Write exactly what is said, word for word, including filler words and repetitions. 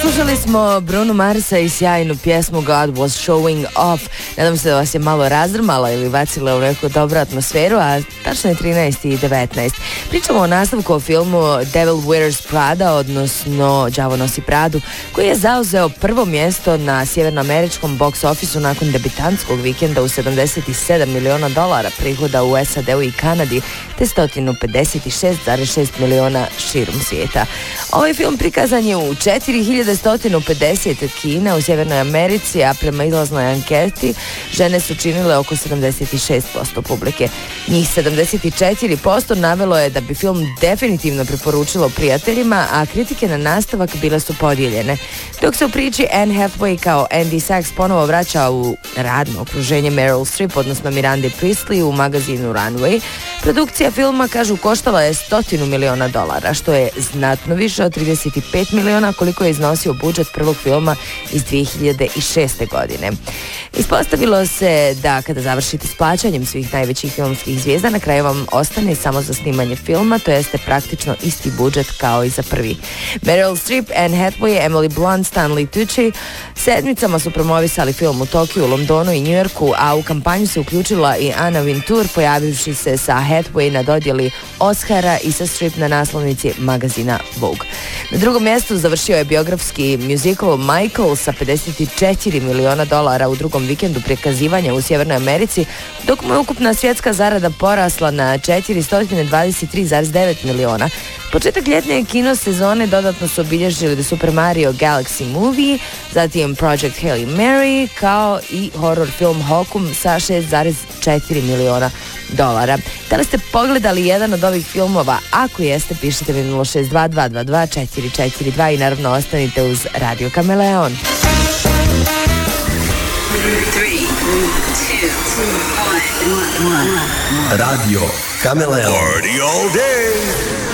Slušali smo Bruno Marsa i sjajnu pjesmu God Was Showing Off. Nadam se da vas je malo razdrmala ili bacila u neku dobru atmosferu, a tačno je trinaest i devetnaest. Pričamo o nastavku o filmu Devil Wears Prada, odnosno Đavo nosi Pradu, koji je zauzeo prvo mjesto na sjevernoameričkom box officeu nakon debitantskog vikenda u sedamdeset sedam miliona dolara prihoda u S A D-u i Kanadi, te sto pedeset šest zarez šest miliona širom svijeta. Ovaj film prikazan je u četiri hiljade sto pedeset kina u Sjevernoj Americi, a prema izlaznoj anketi žene su činile oko sedamdeset šest posto publike. Njih sedamdeset četiri posto navelo je da bi film definitivno preporučilo prijateljima, a kritike na nastavak bile su podijeljene. Dok se u priči Anne Hathaway kao Andy Sachs ponovo vraća u radno okruženje Meryl Streep, odnosno Mirande Priestley u magazinu Runway, produkcija filma, kažu, koštala je stotinu miliona dolara, što je znatno više od trideset pet miliona koliko je iznosio budžet prvog filma iz dvije hiljade šeste. godine. Ispostavilo se da kada završite s plaćanjem svih najvećih filmskih zvijezda, na kraju vam ostane samo za snimanje filma, to jeste praktično isti budžet kao i za prvi. Meryl Streep, Anne Hathaway, Emily Blunt, Stanley Tucci sedmicama su promovisali film u Tokiju, Londonu i Njujorku, a u kampanju se uključila i Anna Wintour, pojavivši se sa Hathaway na dodjeli Oscara i sa Streep na naslovnici magazina Vogue. Na drugom mjestu završio je biografski musical Michael sa pedeset četiri miliona dolara u drugom vikendu prikazivanja u Sjevernoj Americi, dok mu je ukupna svjetska zarada porasla na četiristo dvadeset tri zarez devet miliona. Početak ljetne kino sezone dodatno su obilježili The Super Mario Galaxy Movie, zatim Project Hail Mary, kao i horror film Hokum sa šest zarez četiri miliona dolara. Da li ste pogledali jedan od ovih filmova? Ako jeste, pišite mi nula šest dva dva dva dva četiri četiri dva i naravno ostanite uz Radio Kameleon. Radio Kameleon. Party all day.